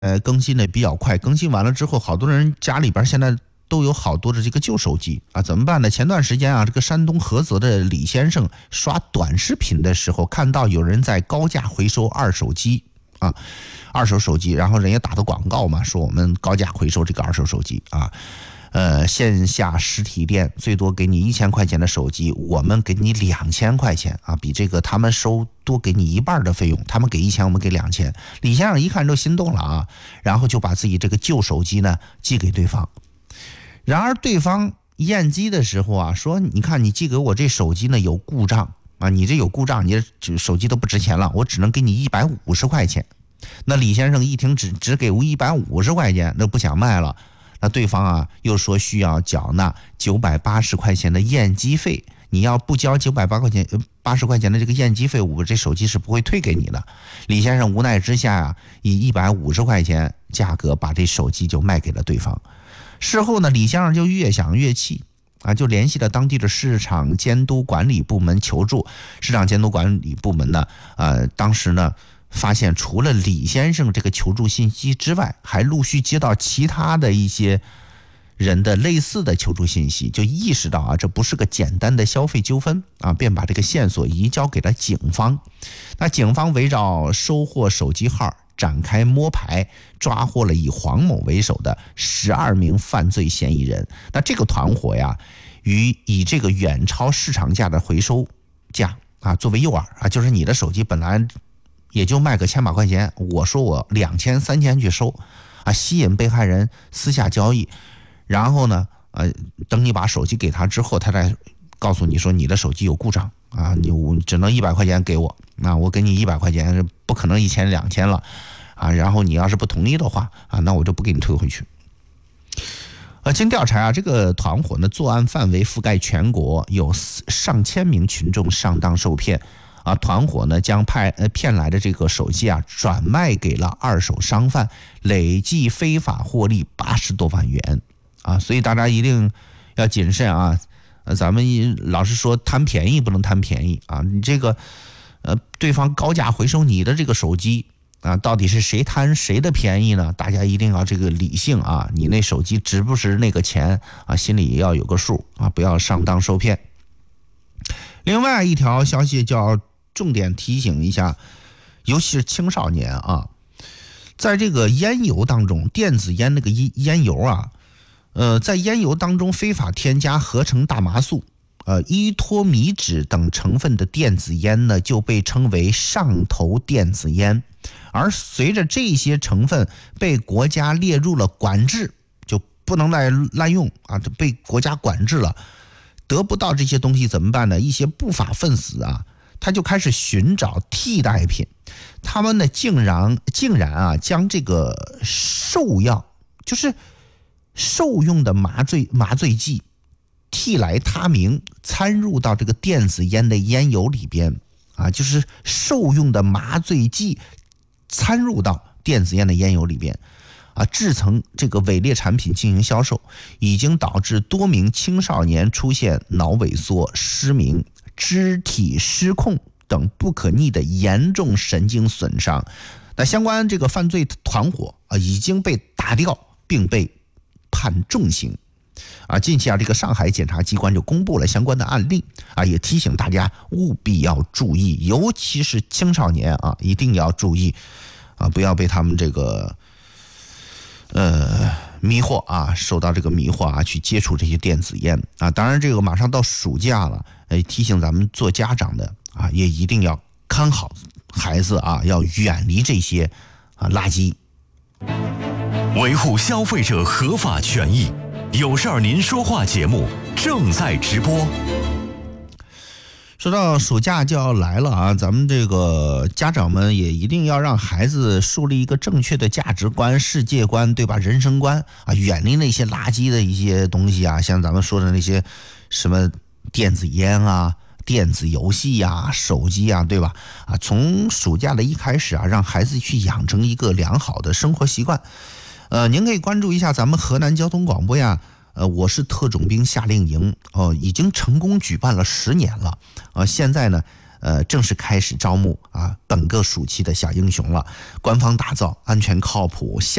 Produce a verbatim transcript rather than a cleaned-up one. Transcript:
呃更新的比较快，更新完了之后，好多人家里边现在都有好多的这个旧手机啊，怎么办呢？前段时间啊，这个山东菏泽的李先生刷短视频的时候，看到有人在高价回收二手机啊，二手手机，然后人家打的广告嘛，说我们高价回收这个二手手机啊。呃，线下实体店最多给你一千块钱的手机，我们给你两千块钱啊，比这个他们收多给你一半的费用，他们给一千，我们给两千。李先生一看就心动了啊，然后就把自己这个旧手机呢寄给对方。然而对方验机的时候啊，说你看你寄给我这手机呢有故障啊，你这有故障，你这手机都不值钱了，我只能给你一百五十块钱。那李先生一听只只给我一百五十块钱，那不想卖了。那对方啊又说需要缴纳九百八十块钱的验机费，你要不交九百八块钱八十块钱的这个验机费，我这手机是不会退给你的。李先生无奈之下啊，以一百五十块钱价格把这手机就卖给了对方。事后呢，李先生就越想越气啊，就联系了当地的市场监督管理部门求助。市场监督管理部门呢，呃，当时呢。发现除了李先生这个求助信息之外，还陆续接到其他的一些人的类似的求助信息，就意识到啊，这不是个简单的消费纠纷啊，便把这个线索移交给了警方。那警方围绕收货手机号展开摸排，抓获了以黄某为首的十二名犯罪嫌疑人。那这个团伙呀，与以这个远超市场价的回收价啊作为诱饵啊，就是你的手机本来也就卖个千把块钱，我说我两千三千去收，啊，吸引被害人私下交易，然后呢，呃，等你把手机给他之后，他再告诉你说你的手机有故障啊，你只能一百块钱给我，那我给你一百块钱，不可能一千两千了啊，然后你要是不同意的话啊，那我就不给你退回去。呃，经调查啊，这个团伙呢作案范围覆盖全国，有上千名群众上当受骗。啊，团伙呢将派呃骗来的这个手机啊转卖给了二手商贩，累计非法获利八十多万元啊！所以大家一定要谨慎啊！呃，咱们老是说贪便宜不能贪便宜啊！你这个呃对方高价回收你的这个手机啊，到底是谁贪谁的便宜呢？大家一定要这个理性啊！你那手机值不值那个钱啊？心里也要有个数啊！不要上当受骗。另外一条消息叫。重点提醒一下，尤其是青少年啊，在这个烟油当中，电子烟那个烟油啊，呃，在烟油当中非法添加合成大麻素、呃依托米酯等成分的电子烟呢，就被称为上头电子烟。而随着这些成分被国家列入了管制，就不能再滥用啊，被国家管制了，得不到这些东西怎么办呢？一些不法分子啊。他就开始寻找替代品，他们呢竟然竟然啊将这个受药，就是受用的麻醉麻醉剂替来他明掺入到这个电子烟的烟油里边啊，就是受用的麻醉剂掺入到电子烟的烟油里边啊，制成这个伪劣产品进行销售，已经导致多名青少年出现脑萎缩、失明、肢体失控等不可逆的严重神经损伤。那相关这个犯罪团伙啊已经被打掉，并被判重刑。啊，近期啊，这个上海检察机关就公布了相关的案例啊，也提醒大家务必要注意，尤其是青少年啊，一定要注意啊，不要被他们这个呃迷惑啊，受到这个迷惑啊，去接触这些电子烟啊。当然，这个马上到暑假了，哎，提醒咱们做家长的啊，也一定要看好孩子啊，要远离这些啊垃圾。 维护消费者合法权益，有事儿您说话节目正在直播。 说到暑假就要来了啊，咱们这个家长们也一定要让孩子树立一个正确的价值观、世界观，对吧？人生观啊，远离那些垃圾的一些东西啊，像咱们说的那些什么电子烟啊、电子游戏啊、手机啊，对吧？啊，从暑假的一开始啊，让孩子去养成一个良好的生活习惯。呃，您可以关注一下咱们河南交通广播呀。呃，我是特种兵夏令营哦、呃，已经成功举办了十年了。呃，现在呢， 呃，正式开始招募啊本个暑期的小英雄了。官方打造安全靠谱